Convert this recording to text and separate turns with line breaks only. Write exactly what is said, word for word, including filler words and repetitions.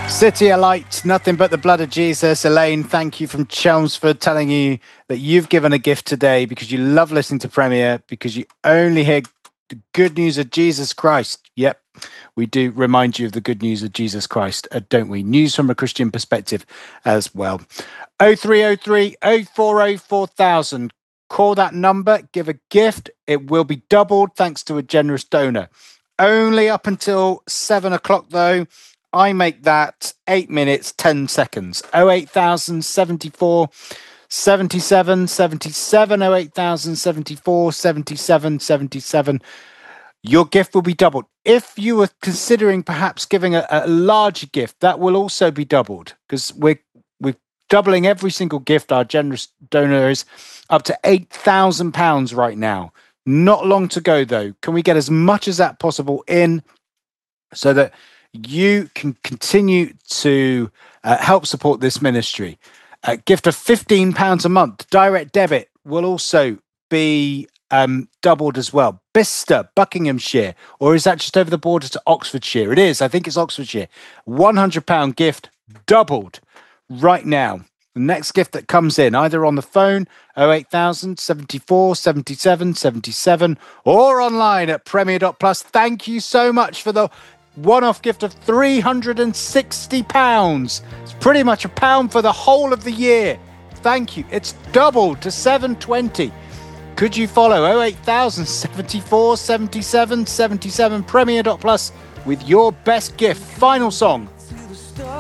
City of Light, nothing but the blood of Jesus. Elaine, thank you from Chelmsford, telling you that you've given a gift today because you love listening to Premier, because you only hear the good news of Jesus Christ. Yep, we do remind you of the good news of Jesus Christ, uh, don't we? News from a Christian perspective as well. oh three oh three, oh four oh, four thousand. Call that number, give a gift. It will be doubled thanks to a generous donor. Only up until seven o'clock, though. I make that eight minutes, ten seconds. oh eight thousand seventy-four, seventy-seven, seventy-seven, oh eight thousand seventy-four, seventy-seven, seventy-seven. Your gift will be doubled. If you were considering perhaps giving a, a larger gift, that will also be doubled, because we're, we're doubling every single gift. Our generous donor is up to eight thousand pounds right now. Not long to go, though. Can we get as much as that possible in so that you can continue to uh, help support this ministry? A gift of fifteen pounds a month, direct debit, will also be um, doubled as well. Bicester, Buckinghamshire, or is that just over the border to Oxfordshire? It is. I think it's Oxfordshire. one hundred pounds gift doubled right now. The next gift that comes in, either on the phone, oh eight thousand seventy-four, seventy-seven, seventy-seven, or online at premier dot plus. Thank you so much for the one-off gift of three hundred sixty pounds. It's pretty much a pound for the whole of the year. Thank you. It's doubled to seven twenty. Could you follow oh eight thousand seventy-four, seventy-seven, seventy-seven, premier dot plus with your best gift? Final song,